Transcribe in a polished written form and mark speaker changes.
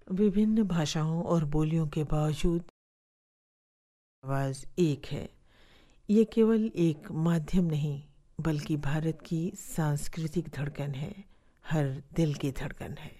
Speaker 1: विभिन्न भाषाओं और बोलियों के बावजूद आवाज़ एक है। ये केवल एक माध्यम नहीं, बल्कि भारत की सांस्कृतिक धड़कन है, हर दिल की धड़कन है।